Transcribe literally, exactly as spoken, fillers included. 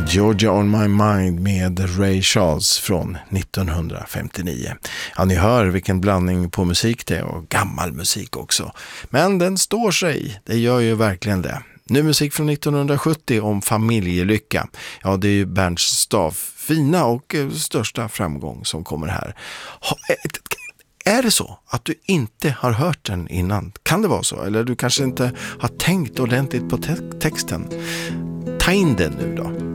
Georgia on my mind med Ray Charles från nittonhundrafemtionio. Ja, ni hör vilken blandning på musik det är, och gammal musik också. Men den står sig, det gör ju verkligen det. Nu musik från nittonhundrasjuttio om familjelycka. Ja, det är ju Bernt Staff fina och eh, största framgång som kommer här. Ha, är det så att du inte har hört den innan? Kan det vara så? Eller du kanske inte har tänkt ordentligt på te- texten? Ta in den nu då.